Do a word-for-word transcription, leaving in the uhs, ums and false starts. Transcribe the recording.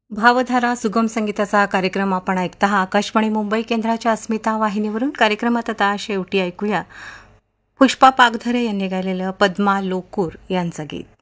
भावधारा सुगम संगीताचा कार्यक्रम आपण ऐकता आकाशवाणी मुंबई केंद्राच्या अस्मिता वाहिनीवरून. कार्यक्रमात आता शेवटी ऐकूया पुष्पा पागधरे यांनी गायलेलं पद्मा लोकूर यांचं गीत.